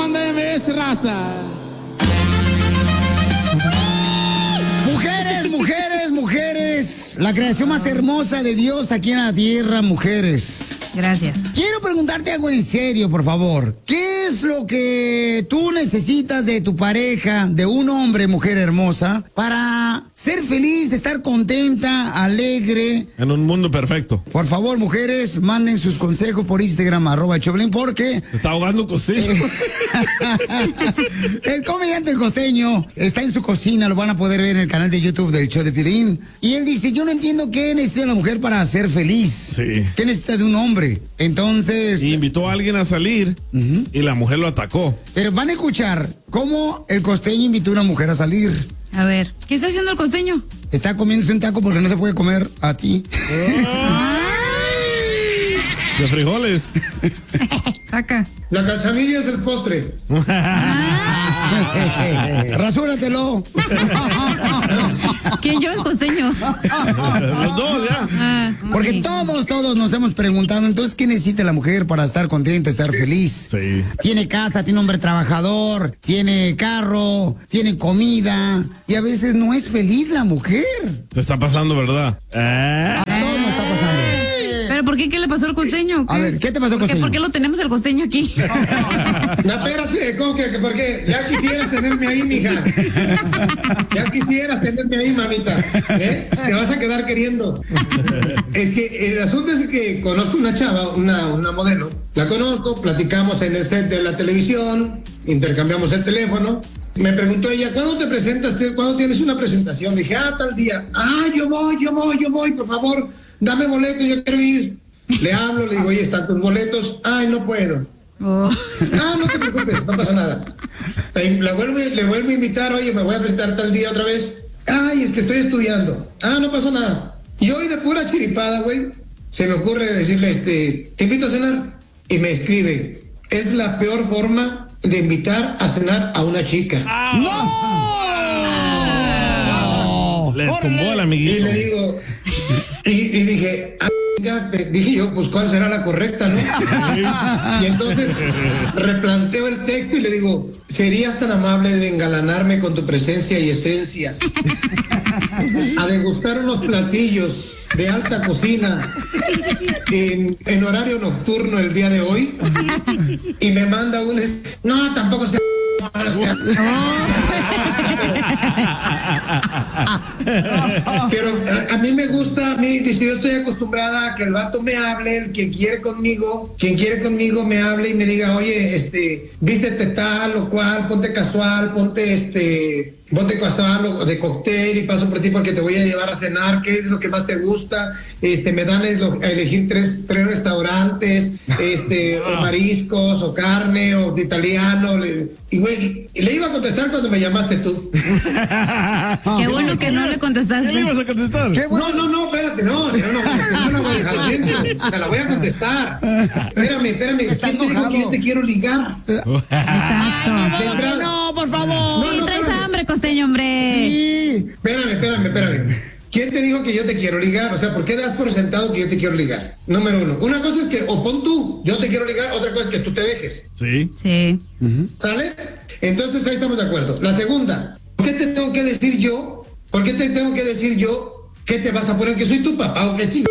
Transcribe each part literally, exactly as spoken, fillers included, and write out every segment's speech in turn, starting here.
mándeme raza. Mujeres, mujeres, mujeres. La creación más hermosa de Dios aquí en la tierra, mujeres. Gracias. Quiero preguntarte algo en serio, por favor. ¿Qué es lo que tú necesitas de tu pareja, de un hombre, mujer hermosa, para ser feliz, estar contenta, alegre? En un mundo perfecto. Por favor, mujeres, manden sus consejos por Instagram, arroba Choplin, porque... Se está ahogando costeño. El comediante El Costeño está en su cocina, lo van a poder ver en el canal de YouTube del Show de Piolín. Y él dice, yo no entiendo qué necesita la mujer para ser feliz. Sí. ¿Qué necesita de un hombre? Entonces... Y invitó a alguien a salir uh-huh. y la mujer lo atacó. Pero van a escuchar cómo el costeño invitó a una mujer a salir. A ver, ¿qué está haciendo el costeño? Está comiéndose un taco porque no se puede comer a ti. De frijoles. Saca. La cachanilla es el postre. Rasúratelo. ¿Quién yo? El costeño. Los dos, ya. Ah, Porque sí. todos, todos nos hemos preguntado, entonces, ¿qué necesita la mujer para estar contenta, estar feliz? Sí. Tiene casa, tiene hombre trabajador, tiene carro, tiene comida, y a veces no es feliz la mujer. Te está pasando, ¿verdad? ¿Eh? A todos nos está pasando. ¿Pero por qué? ¿Qué le pasó al costeño? A ver, ¿qué te pasó, ¿Por qué, costeño? ¿Por qué lo tenemos el costeño aquí? No, espérate, ¿cómo que? Porque ya quisieras tenerme ahí, mija. Ya quisieras tenerme ahí, mamita. ¿Eh? Te vas a quedar queriendo. Es que el asunto es que conozco una chava, una, una modelo. La conozco, platicamos en el set de la televisión, intercambiamos el teléfono. Me preguntó ella, ¿cuándo te presentas? ¿Cuándo tienes una presentación? Dije, ah, tal día. Ah, yo voy, yo voy, yo voy, por favor, dame boleto, yo quiero ir. Le hablo, le digo, oye, ¿están tus boletos? Ay, no puedo. Oh. Ah, no te preocupes, no pasa nada. Le vuelvo, le vuelvo a invitar, oye, me voy a presentar tal día otra vez. Ay, es que estoy estudiando. Ah, no pasa nada. Y hoy de pura chiripada, güey, se me ocurre decirle, este, te invito a cenar. Y me escribe, es la peor forma de invitar a cenar a una chica. ¡No! Le tumbó al amiguito. Y le digo, y, y dije, ah, ya, dije yo, pues cuál será la correcta, ¿no? Y entonces replanteo el texto y le digo, ¿serías tan amable de engalanarme con tu presencia y esencia? A degustar unos platillos de alta cocina en, en horario nocturno el día de hoy. Y me manda un... No, tampoco se... Pero a, a mí me gusta, a mí, dice, yo estoy acostumbrada a que el vato me hable, el que quiere conmigo, quien quiere conmigo me hable y me diga, oye, este, vístete tal o cual, ponte casual, ponte este, ponte casual o de cóctel y paso por ti porque te voy a llevar a cenar, ¿qué es lo que más te gusta? Este, me dan a elegir tres, tres restaurantes, este, o mariscos, o carne, o de italiano, le, y güey, le iba a contestar cuando me llamaste tú. Qué bueno que no le contestaste. ¿Qué le ibas a contestar? Bueno. No, no, no, espérate, no, no, no, no, no voy a dejar adentro, te la voy a contestar. Espérame, espérame, ¿quién te dijo que yo te quiero ligar? Exacto. No, no, por favor. No, sí, no, traes espérame. hambre, costeño, hombre. Sí. Espérame, espérame, espérame. ¿Quién te dijo que yo te quiero ligar? O sea, ¿por qué das por sentado que yo te quiero ligar? Número uno. Una cosa es que, o pon tú, yo te quiero ligar, otra cosa es que tú te dejes. Sí. Sí. ¿Sale? Entonces ahí estamos de acuerdo. La segunda, ¿por qué te tengo que decir yo? ¿Por qué te tengo que decir yo qué te vas a poner? ¿Que soy tu papá o qué chico?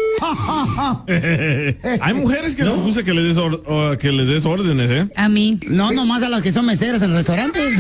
Hay mujeres que ¿no? les gusta que les des, or, uh, que les des órdenes, ¿eh? A mí. No, nomás a las que son meseras en restaurantes.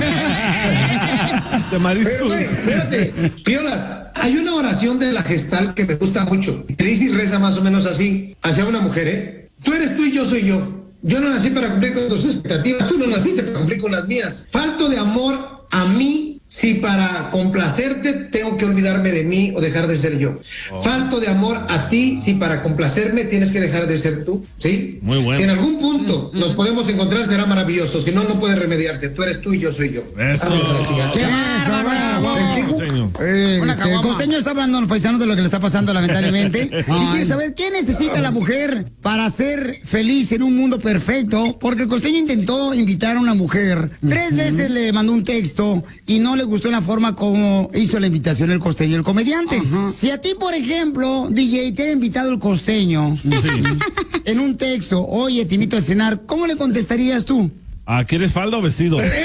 De mariscos. Pero, güey, espérate, Piolas, hay una oración de la Gestal que me gusta mucho. Te dice y reza más o menos así, hacia una mujer, ¿eh? Tú eres tú y yo soy yo. Yo no nací para cumplir con tus expectativas, tú no naciste para cumplir con las mías. Falto de amor a mí si para complacerte tengo que olvidarme de mí o dejar de ser yo. Oh. Falto de amor a ti si para complacerme tienes que dejar de ser tú, ¿sí? Muy bueno. Si en algún punto nos podemos encontrar será maravilloso, si no, no puede remediarse. Tú eres tú y yo soy yo. Eso. ¡Qué bárbaro! Eh, este, el costeño está hablando a los paisanos de lo que le está pasando lamentablemente. Y quiere saber qué necesita la mujer para ser feliz en un mundo perfecto. Porque el costeño intentó invitar a una mujer. Tres veces le mandó un texto y no le gustó la forma como hizo la invitación el costeño, el comediante. Ajá. Si a ti, por ejemplo, D J, te ha invitado el costeño sí. en un texto, oye, te invito a cenar, ¿cómo le contestarías tú? Ah, ¿quieres falda o vestido? ¿En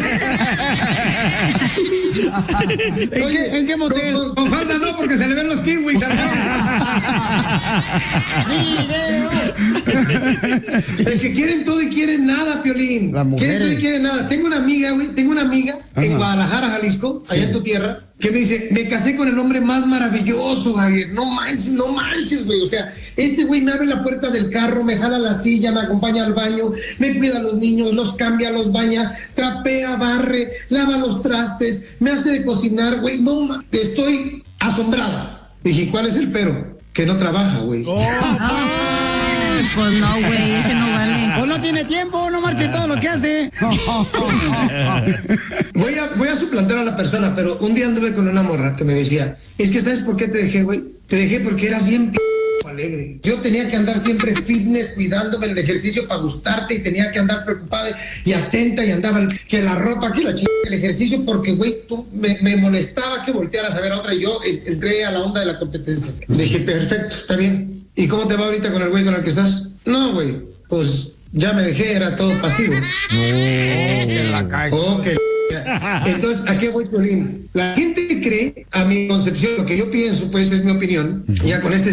qué, en qué motel? Con, con, con falda no, porque se le ven los kiwis al Es que quieren todo y quieren nada, Piolín. Las mujeres. Quieren todo y quieren nada. Tengo una amiga, güey, tengo una amiga Ajá. en Guadalajara, Jalisco, allá sí. en tu tierra, que me dice, me casé con el hombre más maravilloso, Javier. No manches, no manches, güey. O sea, este güey me abre la puerta del carro, me jala la silla, me acompaña al baño, me cuida a los niños, los cambia, los baña, trapea, barre, lava los trastes, me hace de cocinar, güey. No manches, estoy asombrada. Dije, ¿cuál es el pero? Que no trabaja, güey. Oh, pues no, güey, ese no vale. Pues no tiene tiempo, no marche todo lo que hace. Voy a, voy a suplantar a la persona, pero un día anduve con una morra que me decía, es que ¿sabes por qué te dejé, güey? Te dejé porque eras bien p*** alegre. Yo tenía que andar siempre fitness, cuidándome el ejercicio para gustarte y tenía que andar preocupada y atenta y andaba que la ropa, que la chingada, el ejercicio, porque, güey, tú me, me molestaba que voltearas a ver a otra y yo entré a la onda de la competencia. Dije, perfecto, está bien. ¿Y cómo te va ahorita con el güey con el que estás? No, güey, pues ya me dejé, era todo pasivo. Oh, que la cae. Oh, que Entonces, ¿a qué voy, Piolín? La gente cree, a mi concepción, lo que yo pienso, pues es mi opinión, ya con este